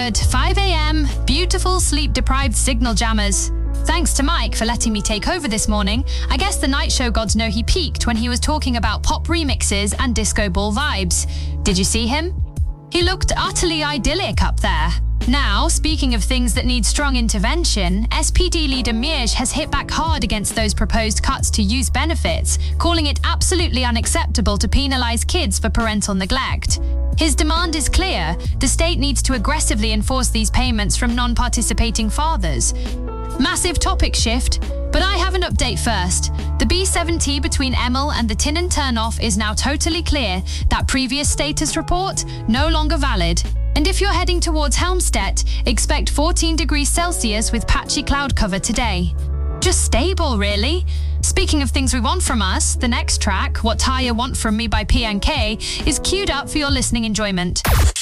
good 5 a.m. Beautiful sleep-deprived signal jammers. Thanks to Mike for letting me take over this morning. I guess the night show gods know he peaked when he was talking about pop remixes and disco ball vibes. Did you see him? He looked utterly idyllic up there. Now, speaking of things that need strong intervention, SPD leader Mierge has hit back hard against those proposed cuts to youth benefits, calling it absolutely unacceptable to penalize kids for parental neglect. His demand is clear: the state needs to aggressively enforce these payments from non-participating fathers. Massive topic shift, but I have an update first. The B7T between Emil and the Tinnen turnoff is now totally clear. That previous status report, no longer valid. And if you're heading towards Helmstedt, expect 14 degrees Celsius with patchy cloud cover today. Just stable, really. Speaking of things we want from us, the next track, What Taya Want From Me by PNK, is queued up for your listening enjoyment.